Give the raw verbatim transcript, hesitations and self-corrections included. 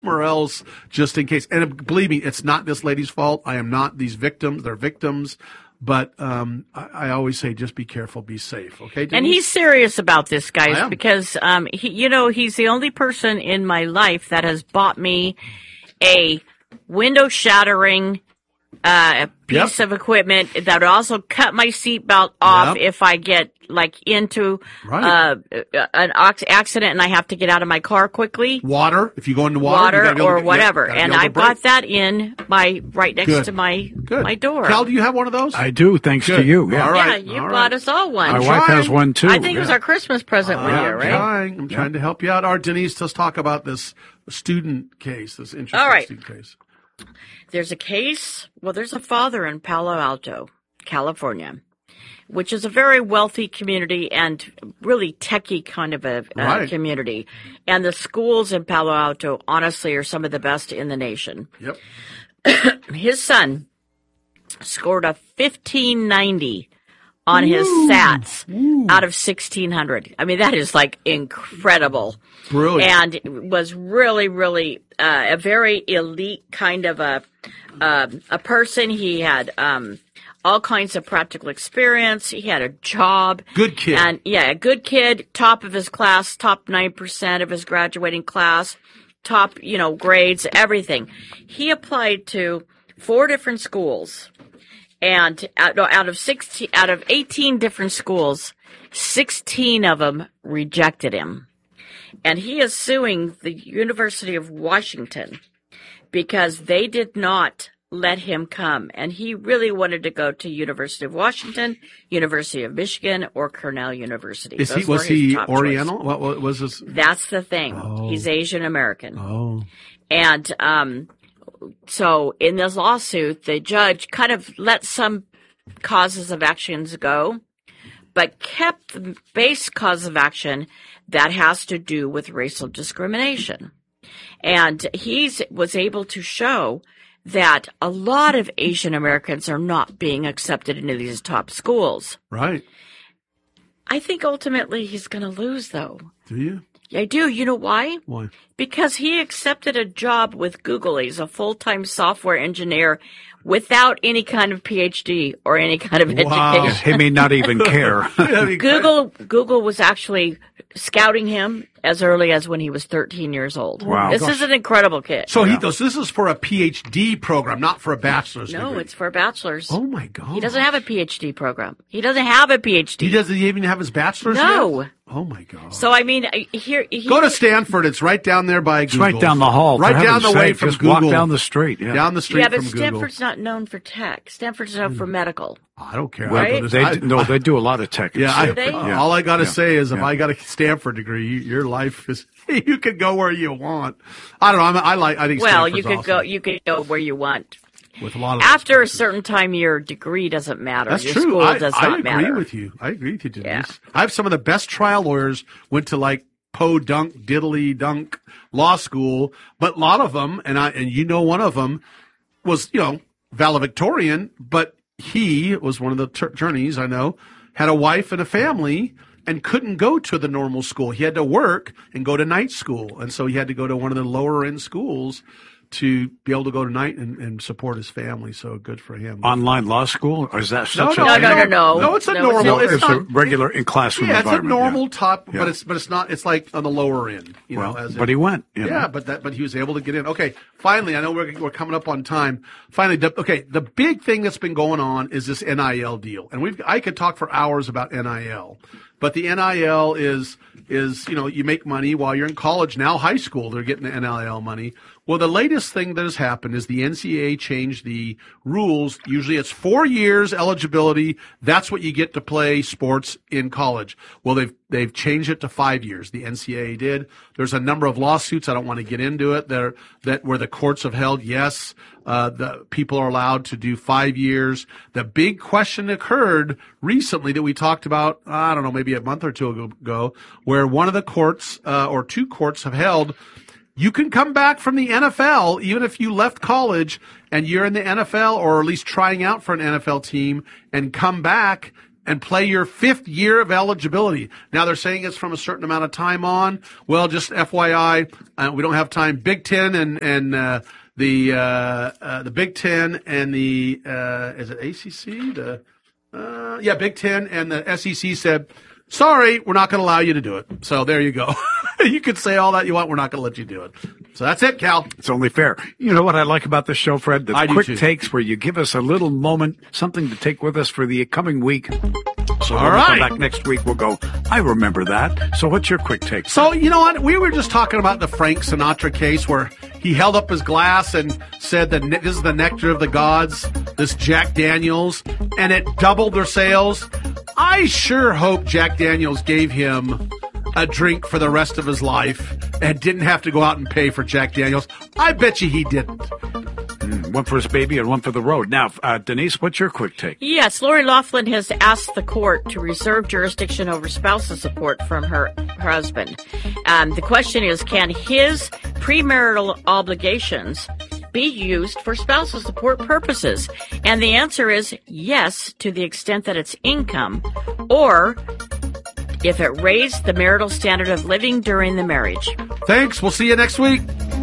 somewhere else just in case. And believe me, it's not this lady's fault. I am not these victims. They're victims. But um, I, I always say, just be careful, be safe. Okay, Denise? And he's serious about this, guys, because um, he, you know, he's the only person in my life that has bought me a window-shattering uh, piece Yep. of equipment that would also cut my seatbelt off Yep. if I get like into Right. uh, an ox- accident and I have to get out of my car quickly. Water, if you go into water, you Water gotta be able or to- whatever, yeah, gotta be and able to I break. bought that in my right next Good. to my Good. my door. Cal, do you have one of those? I do, thanks Good. to you. Yeah. All yeah, right. you all bought right. us all one. My I'm wife has trying. one too. I think it was yeah. our Christmas present one year, I'm right? trying. I'm trying to help you out. All right, Denise, let's talk about this student case, this interesting All right. student case. There's a case, well, there's a father in Palo Alto, California, which is a very wealthy community and really techie kind of a uh, Right. community. And the schools in Palo Alto, honestly, are some of the best in the nation. Yep. His son scored a fifteen ninety on his SATs out of sixteen hundred. I mean, that is like incredible. Brilliant. And it was really, really uh, a very elite kind of a uh, a person. He had um, all kinds of practical experience. He had a job. Good kid. And yeah, a good kid, top of his class, top nine percent of his graduating class, top, you know, grades, everything. He applied to four different schools. And out, no, out of sixteen, out of eighteen different schools, sixteen of them rejected him. And he is suing the University of Washington because they did not let him come. And he really wanted to go to University of Washington, University of Michigan, or Cornell University. Is Those he, was were his he top Oriental? choice. What, what was his? That's the thing. Oh. He's Asian American. Oh. And um, so in this lawsuit, the judge kind of let some causes of actions go, but kept the base cause of action that has to do with racial discrimination. And he was able to show that a lot of Asian Americans are not being accepted into these top schools. Right. I think ultimately he's going to lose, though. Do you? I do. You know why? Why? Because he accepted a job with Google. He's a full-time software engineer without any kind of P H D or any kind of Wow. education. He may not even care. I mean, Google Google was actually scouting him as early as when he was thirteen years old. Wow. This Gosh. is an incredible kid. So he does. This is for a P H D program, not for a bachelor's no, degree. it's for a bachelor's. Oh my God. He doesn't have a P H D program. He doesn't have a P H D. He doesn't even have his bachelor's No. yet? Oh my God. So I mean, I- here he, Go to Stanford. It's right down there by It's Google. right down the hall. Right for down heaven's the way sake. from Just Google. walk down the street. Yeah. Down the street yeah, but from Stanford's Google. not known for tech. Stanford's known for medical. I don't care. Well, I go to- they I- d- no, they do a lot of tech. at Yeah, I, Stanford. they? uh, Yeah. all I got to Yeah. say is if Yeah. I got a Stanford degree, you, your life is you can go where you want. I don't know. I'm, I like. I think Well, Stanford's you could awesome. go. You could go where you want. with a lot of After a those places. certain time, your degree doesn't matter. That's your true. School I, does I not agree matter. with you. I agree with you, Denise. Yeah. I have some of the best trial lawyers went to like po dunk diddly dunk law school, but a lot of them, and I and you know one of them was you know valedictorian, but he was one of the t- attorneys I know had a wife and a family and couldn't go to the normal school. He had to work and go to night school, and so he had to go to one of the lower end schools to be able to go to night and, and support his family. So good for him. Online law school? Or is that such no, a No, thing? no, no, no. No, it's a No, normal. it's It's, It's, a not, regular in classroom yeah, it's a environment. normal yeah. top, Yeah. but it's but it's not. It's like on the lower end, you Well, know. As but in- he went. You yeah, know. but that but he was able to get in. Okay, finally, I know we're we're coming up on time. Finally, the, okay, the big thing that's been going on is this N I L deal, and we've I could talk for hours about N I L, but the N I L is is you know you make money while you're in college now, high school. They're getting the N I L money. Well, the latest thing that has happened is the N C double A changed the rules. Usually it's four years eligibility. That's what you get to play sports in college. Well, they've they've changed it to five years. The N C double A did. There's a number of lawsuits. I don't want to get into it. There that where the courts have held yes, uh, the people are allowed to do five years. The big question occurred recently that we talked about. I don't know, maybe a month or two ago, where one of the courts uh, or two courts have held. You can come back from the N F L, even if you left college and you're in the N F L or at least trying out for an N F L team and come back and play your fifth year of eligibility. Now they're saying it's from a certain amount of time on. Well, just F Y I, uh, we don't have time. Big Ten and and uh, the uh, uh, the Big Ten and the uh, is it A C C? The uh, yeah, Big Ten and the S E C said, sorry, we're not going to allow you to do it. So there you go. You can say all that you want. We're not going to let you do it. So that's it, Cal. It's only fair. You know what I like about this show, Fred? The I do quick too. takes where you give us a little moment, something to take with us for the coming week. So All when we right. come back next week, we'll go, I remember that. So what's your quick take? So, you know what? We were just talking about the Frank Sinatra case where he held up his glass and said that ne- this is the nectar of the gods, this Jack Daniels, and it doubled their sales. I sure hope Jack Daniels gave him a drink for the rest of his life and didn't have to go out and pay for Jack Daniels. I bet you he didn't. Mm, one for his baby and one for the road. Now, uh, Denise, what's your quick take? Yes, Lori Loughlin has asked the court to reserve jurisdiction over spousal support from her, her husband. Um, the question is, can his premarital obligations be used for spousal support purposes? And the answer is yes, to the extent that it's income, or if it raised the marital standard of living during the marriage. Thanks. We'll see you next week.